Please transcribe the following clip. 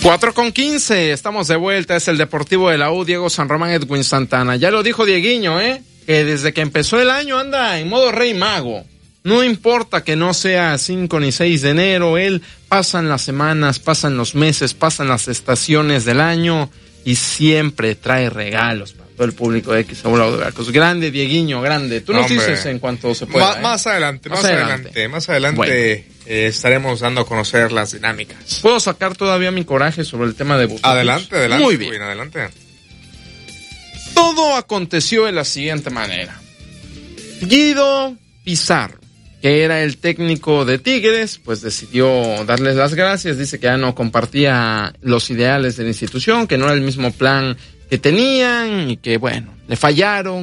4:15, estamos de vuelta, es el Deportivo de la U, Diego San Román, Edwin Santana. Ya lo dijo Dieguiño, que desde que empezó el año anda en modo rey mago. No importa que no sea 5 ni 6 de enero, él pasan las semanas, pasan los meses, pasan las estaciones del año y siempre trae regalos para todo el público de XW de Veracruz. Grande, Dieguiño, grande. Tú nos dices en cuanto se pueda. Más adelante. Bueno. Estaremos dando a conocer las dinámicas. ¿Puedo sacar todavía mi coraje sobre el tema de Bucetich? Adelante. Muy bien. Queen, adelante. Todo aconteció de la siguiente manera. Guido Pizarro, que era el técnico de Tigres, pues decidió darles las gracias. Dice que ya no compartía los ideales de la institución, que no era el mismo plan que tenían y que, bueno, le fallaron.